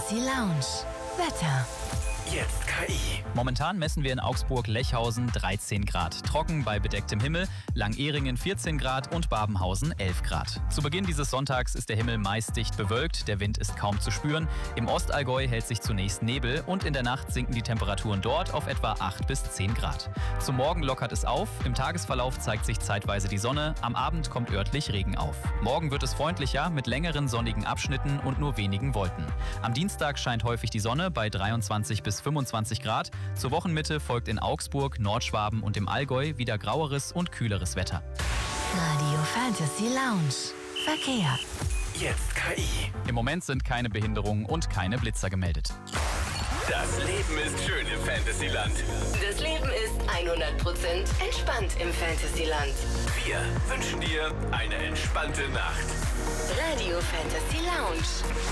Fantasy Lounge. Wetter. Jetzt KI. Momentan messen wir in Augsburg-Lechhausen 13 Grad. Trocken bei bedecktem Himmel, Langehringen 14 Grad und Babenhausen 11 Grad. Zu Beginn dieses Sonntags ist der Himmel meist dicht bewölkt, der Wind ist kaum zu spüren. Im Ostallgäu hält sich zunächst Nebel und in der Nacht sinken die Temperaturen dort auf etwa 8 bis 10 Grad. Zum Morgen lockert es auf, im Tagesverlauf zeigt sich zeitweise die Sonne, am Abend kommt örtlich Regen auf. Morgen wird es freundlicher mit längeren sonnigen Abschnitten und nur wenigen Wolken. Am Dienstag scheint häufig die Sonne bei 23 bis 25 Grad. Zur Wochenmitte folgt in Augsburg, Nordschwaben und im Allgäu wieder graueres und kühleres Wetter. Radio Fantasy Lounge. Verkehr. Jetzt KI. Im Moment sind keine Behinderungen und keine Blitzer gemeldet. Das Leben ist schön im Fantasyland. Das Leben ist 100% entspannt im Fantasyland. Wir wünschen dir eine entspannte Nacht. Radio Fantasy Lounge.